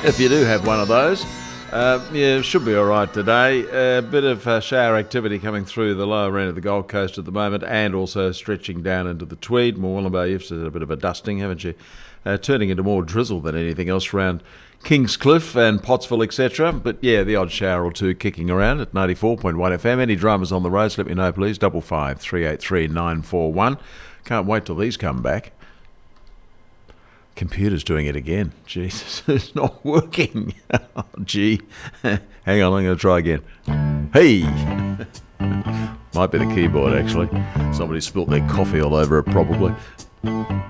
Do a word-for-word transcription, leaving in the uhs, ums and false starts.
if you do have one of those. Uh, yeah, should be all right today. A bit of uh, shower activity coming through the lower end of the Gold Coast at the moment, and also stretching down into the Tweed. Mooloolaba, you've had a bit of a dusting, haven't you? Uh, turning into more drizzle than anything else around Kingscliff and Pottsville, et cetera. But yeah, the odd shower or two kicking around at ninety-four point one F M. Any dramas on the roads, let me know, please. Double five three eight three nine four one. Can't wait till these come back. Computer's doing it again. Jesus, it's not working. Oh, gee. Hang on, I'm going to try again. Hey! Might be the keyboard, actually. Somebody spilt their coffee all over it, probably.